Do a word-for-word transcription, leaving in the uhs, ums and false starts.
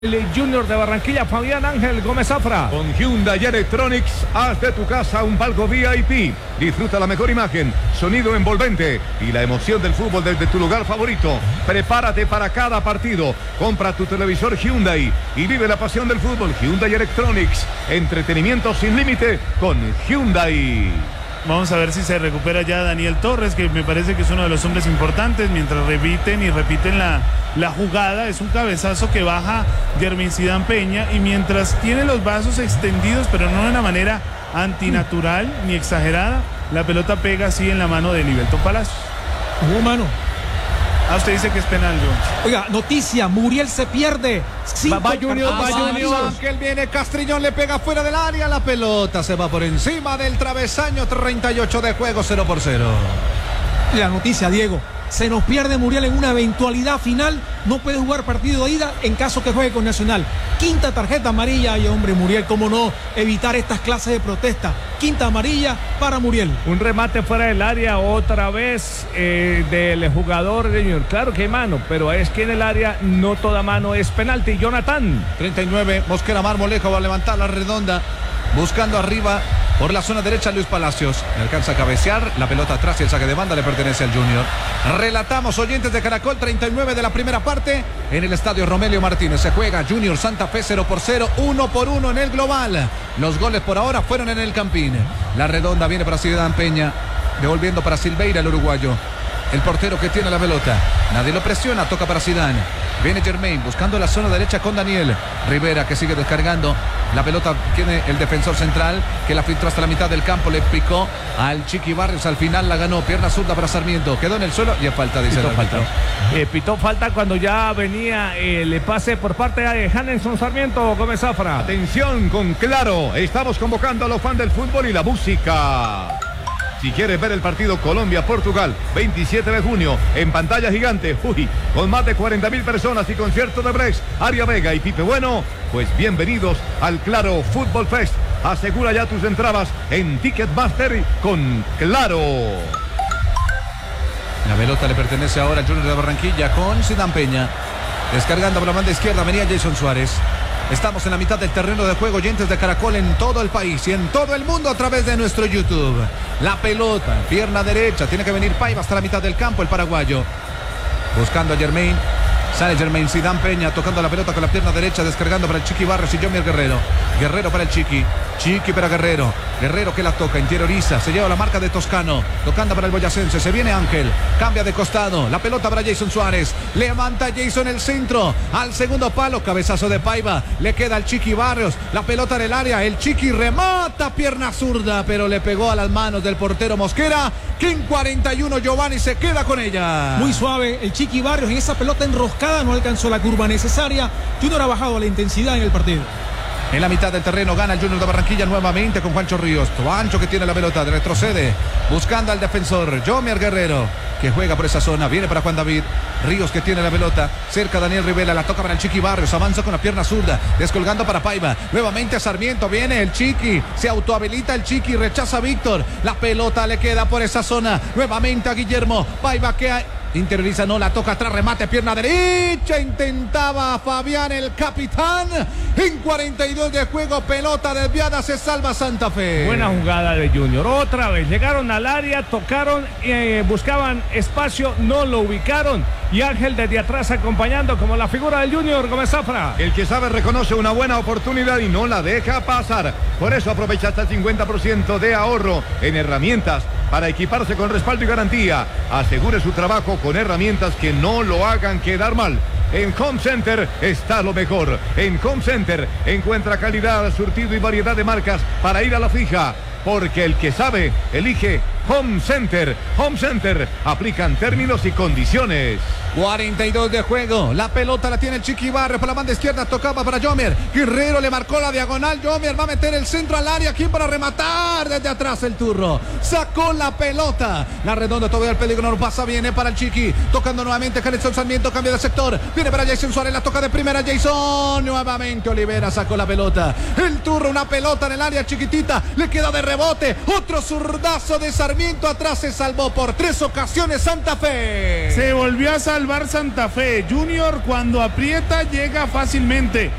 El Junior de Barranquilla, Fabián Ángel Gómez Zafra. Con Hyundai Electronics, haz de tu casa un palco V I P. Disfruta la mejor imagen, sonido envolvente y la emoción del fútbol desde tu lugar favorito. Prepárate para cada partido. Compra tu televisor Hyundai y vive la pasión del fútbol. Hyundai Electronics, entretenimiento sin límite con Hyundai. Vamos a ver si se recupera ya Daniel Torres, que me parece que es uno de los hombres importantes, mientras repiten y repiten la, la jugada. Es un cabezazo que baja Yermin Zidane Peña, y mientras tiene los brazos extendidos, pero no de una manera antinatural ni exagerada, la pelota pega así en la mano de Liberton Palacios. Hubo mano. Ah, usted dice que es penal, John. Oiga, noticia, Muriel se pierde. Va, va Junior, va Junior. Que él viene, Castrillón le pega fuera del área, la pelota se va por encima del travesaño, treinta y ocho de juego, cero por cero. La noticia, Diego, se nos pierde Muriel en una eventualidad final, no puede jugar partido de ida en caso que juegue con Nacional. Quinta tarjeta amarilla, y hombre, Muriel, cómo no evitar estas clases de protesta. Quinta amarilla para Muriel. Un remate fuera del área otra vez eh, del jugador de Junior. Claro que hay mano, pero es que en el área no toda mano es penalti. Jonathan. treinta y nueve, Mosquera Marmolejo va a levantar la redonda, buscando arriba por la zona derecha Luis Palacios. Le alcanza a cabecear, la pelota atrás y el saque de banda le pertenece al Junior. Relatamos, oyentes de Caracol, treinta y nueve de la primera parte en el estadio Romelio Martínez. Se juega Junior Santa Fe cero por cero, uno por uno en el global. Los goles por ahora fueron en el Campín. La redonda viene para Zidane Peña, devolviendo para Silveira, el uruguayo. El portero que tiene la pelota, nadie lo presiona, toca para Zidane. Viene Germain buscando la zona derecha con Daniel Rivera, que sigue descargando. La pelota tiene el defensor central, que la filtró hasta la mitad del campo, le picó al Chiqui Barrios, al final la ganó, pierna zurda para Sarmiento, quedó en el suelo y es falta, dice el falta. Eh, pitó falta cuando ya venía el pase por parte de Hanelson Sarmiento. Gómez Zafra. Atención con Claro, estamos convocando a los fans del fútbol y la música. Si quieres ver el partido Colombia-Portugal, veintisiete de junio, en pantalla gigante, uy, con más de cuarenta mil personas y concierto de Brex, Aria Vega y Pipe Bueno, pues bienvenidos al Claro Fútbol Fest. Asegura ya tus entradas en Ticketmaster con Claro. La pelota le pertenece ahora al Junior de Barranquilla con Zidane Peña. Descargando por la banda izquierda venía Jason Suárez. Estamos en la mitad del terreno de juego, oyentes de Caracol en todo el país y en todo el mundo a través de nuestro YouTube. La pelota, pierna derecha, tiene que venir Paiva hasta la mitad del campo, el paraguayo. Buscando a Germain, sale Germain, Zidane Peña tocando la pelota con la pierna derecha, descargando para el Chiqui Barrios y Jomier Guerrero. Guerrero para el Chiqui, Chiqui para Guerrero. Guerrero que la toca, interioriza, se lleva la marca de Toscano, tocando para el boyacense, se viene Ángel, cambia de costado, la pelota para Jason Suárez, levanta Jason el centro, al segundo palo, cabezazo de Paiva, le queda al Chiqui Barrios, la pelota en el área, el Chiqui remata, pierna zurda, pero le pegó a las manos del portero Mosquera, que en cuarenta y uno Giovanni se queda con ella. Muy suave el Chiqui Barrios, en esa pelota enroscada no alcanzó la curva necesaria. Junior ha bajado la intensidad en el partido. En la mitad del terreno gana el Junior de Barranquilla nuevamente con Juancho Ríos. Juancho que tiene la pelota, retrocede, buscando al defensor Jomier Guerrero, que juega por esa zona, viene para Juan David. Ríos que tiene la pelota, cerca Daniel Rivera, la toca para el Chiqui Barrios, avanza con la pierna zurda, descolgando para Paiva, nuevamente a Sarmiento, viene el Chiqui, se autohabilita el Chiqui, rechaza a Víctor, la pelota le queda por esa zona, nuevamente a Guillermo, Paiva que hay... Interioriza, no, la toca atrás, remate, pierna derecha, intentaba Fabián el capitán, en cuarenta y dos de juego, pelota desviada, se salva Santa Fe. Buena jugada de Junior, otra vez, llegaron al área, tocaron, eh, buscaban espacio, no lo ubicaron, y Ángel desde atrás acompañando como la figura del Junior, Gómez Zafra. El que sabe reconoce una buena oportunidad y no la deja pasar, por eso aprovecha hasta el cincuenta por ciento de ahorro en herramientas para equiparse con respaldo y garantía. Asegure su trabajo con herramientas que no lo hagan quedar mal. En Home Center está lo mejor. En Home Center encuentra calidad, surtido y variedad de marcas para ir a la fija. Porque el que sabe, elige Home Center. Home Center, aplican términos y condiciones. cuarenta y dos de juego, la pelota la tiene el Chiqui Barrios por la banda izquierda, tocaba para Jomier, Guerrero le marcó la diagonal, Jomier va a meter el centro al área, ¿quién para rematar? Desde atrás el turro, sacó la pelota, la redonda todavía el peligro no pasa, viene para el Chiqui, tocando nuevamente Hanelson Sarmiento, cambia de sector, viene para Jason Suárez, la toca de primera Jason, nuevamente Olivera sacó la pelota, el turro, una pelota en el área chiquitita, le queda de rebote, otro zurdazo de Sarmiento, Sarmiento atrás se salvó por tres ocasiones Santa Fe. Se volvió a salvar Santa Fe. Junior cuando aprieta llega fácilmente.